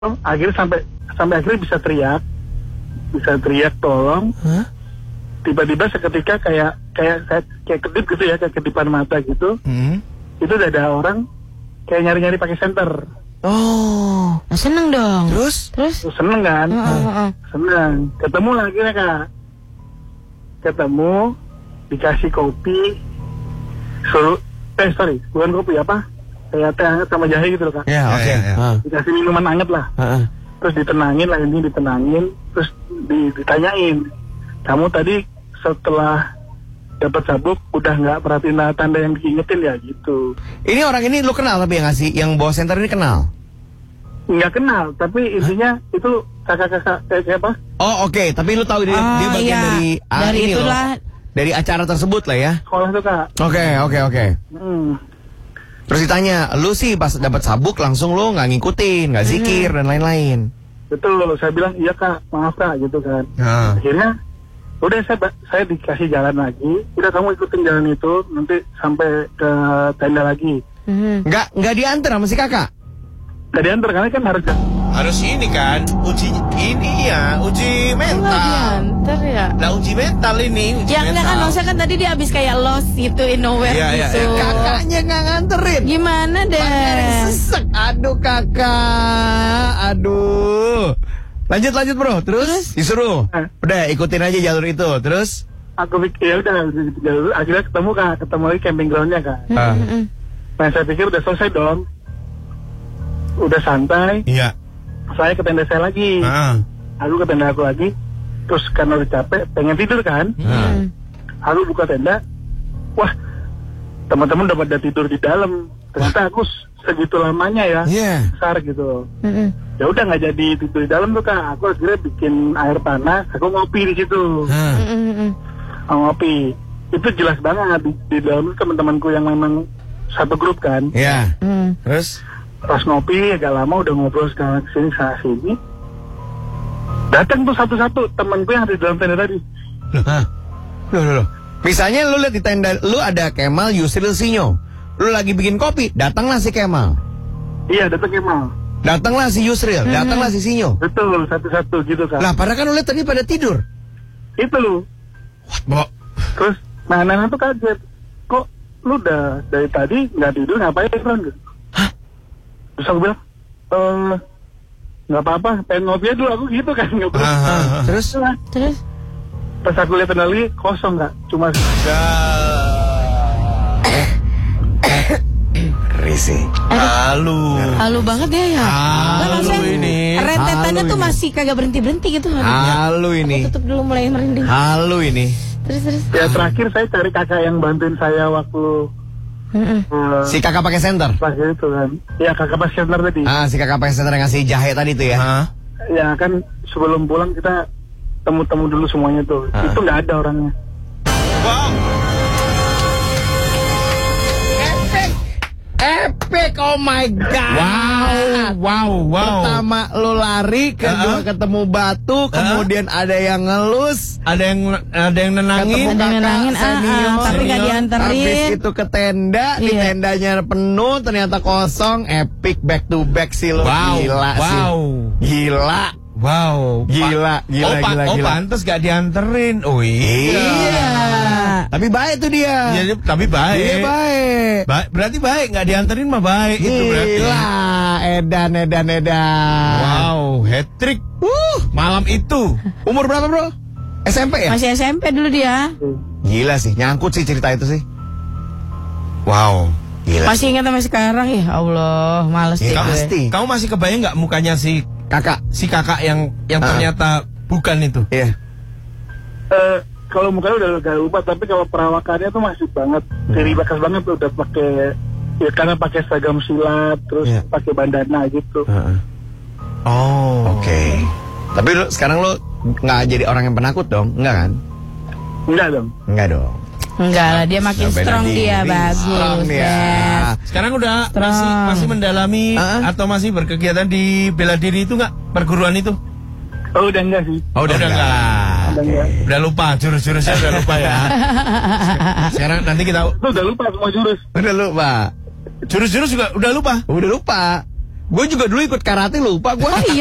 akhirnya sampai akhirnya bisa teriak tolong. Tiba-tiba seketika kayak kedip gitu ya, kayak kedipan mata gitu. Itu udah ada orang kayak nyari-nyari pakai senter. Oh, seneng dong. Terus? Seneng kan? Seneng. Ketemu lagi ya Kak. Ketemu, dikasih kopi, bukan kopi apa? Kayak teh hangat sama jahe gitu loh Kak. Ya, oke. Dikasih minuman hangat lah. Terus ditenangin lah, ini ditenangin, terus ditanyain, kamu tadi setelah dapat sabuk udah nggak perhatiin tanda yang diingetin ya gitu. Ini orang ini lu kenal tapi yang bawa senter ini kenal? Nggak kenal, tapi intinya itu kakak-kakak kayak apa? Oh oke. Tapi lu tahu dia bagian dari ini itulah. loh. Dari acara tersebut lah ya. Sekolah tuh Kak. Oke. Terus ditanya, lu sih pas dapat sabuk langsung lu nggak ngikutin, nggak zikir dan lain-lain. Betul, saya bilang iya Kak, maaf Kak gitu kan. Akhirnya udah saya dikasih jalan lagi, udah kamu ikutin jalan itu nanti sampai ke tenda lagi. Nggak diantar sama si kakak? Nggak diantar karena kan Harus ini kan, uji mental. Diantar ya. Nah uji mental ini, uji Yang enggak kan, mental. maksudnya kan tadi dia habis kayak lost gitu, in nowhere Iya, gitu. Kakaknya nggak nganterin. Gimana deh? Sesek. Aduh kakak. Aduh. Lanjut bro. Terus disuruh. Udah ikutin aja jalur itu. Terus aku pikir ya udah akhirnya ketemu lagi camping groundnya Kak. Nah saya pikir udah selesai dong, udah santai. Iya. Saya ke tenda saya lagi. Aku ke tenda aku lagi. Terus karena udah capek pengen tidur kan. Aku buka tenda. Wah, teman-teman udah pada tidur di dalam. Ternyata aku segitu lamanya ya. Besar gitu. Ya udah nggak jadi tidur di dalam tuh Kak. Aku akhirnya bikin air panas. Aku ngopi di situ. Ngopi. Itu jelas banget di dalam teman-temanku yang memang satu grup kan. Iya. Terus Pas ngopi agak lama udah ngobrol sana sini. Datang tuh satu-satu temanku yang ada di dalam tenda tadi. Loh. Misalnya lu lihat di tenda, lu ada Kemal, Yusril, Sinyo. Lu lagi bikin kopi, datanglah si Kemal. Iya, datang Kemal. Datanglah si Yusril, datanglah si Sinyo. Betul, satu-satu gitu kan. Lah, padahal kan lu lihat tadi pada tidur. Itu lu. Terus, Nana tuh kaget. Kok lu udah dari tadi nggak tidur ngapain kan? Terus aku bilang, nggak apa-apa, pengen ngopi aja dulu aku gitu kan. Terus? Pas aku lihat tenda lagi kosong Kak, cuma Risi. Halu banget dia ya. Halu ini. Rentetannya tuh masih kagak berhenti gitu. Halu ini. Aku tutup dulu, mulai merinding. Halu ini. Terus. Ya terakhir saya cari kakak yang bantuin saya waktu Si kakak pakai senter. pas itu kan. Ya kakak pas senter tadi. Si kakak pakai senter yang ngasih jahe tadi tuh ya. Ya kan sebelum pulang kita temu-temu dulu semuanya tuh. Itu nggak ada orangnya. Epic, oh my god. Wow. Pertama lu lari, kedua ketemu batu, kemudian ada yang ngelus, Ada yang nenangin. ketemu Ada yang kakak nenangin, senior, tapi nggak dianterin. Habis itu ke tenda, di Iya. tendanya penuh, ternyata kosong. Epic back to back sih lu. Gila sih. Gila. Wow. Gila. Pantes gak dianterin. Oh Iya. Tapi baik tuh dia. Iya, tapi baik. Dia baik. Berarti baik, nggak dianterin mah baik itu berarti. Gila, edan. Wow, hat-trick. Malam itu. Umur berapa bro? SMP ya? Masih SMP dulu dia. Gila sih, nyangkut sih cerita itu sih. Wow. Gila. Masih ingat sampai sekarang ya. Allah, males deh gue. Pasti. Kamu masih kebayang nggak mukanya si Kakak. yang ternyata bukan itu? Iya. Kalau mukanya udah agak lupa, tapi kalau perawakannya tuh masih banget, dari bekas banget tuh, udah pakai ya karena pakai seragam silat, terus pakai bandana gitu. Oh. Oke. Tapi sekarang lu nggak jadi orang yang penakut dong, enggak kan? Enggak dong. Enggak dong. Enggak lah, dia makin Beda strong diri. dia, bagus. Strong dia. Yes. Sekarang udah Strong. masih mendalami atau masih berkegiatan di bela diri itu nggak, perguruan itu? Oh udah enggak sih. Oh, udah enggak. Udah enggak. Udah lupa, jurus-jurusnya udah lupa ya. Sekarang nanti kita Lu udah lupa semua jurus. Udah lupa. jurus-jurus juga udah lupa. Udah lupa. Gue juga dulu ikut karate lupa gue. Oh iya.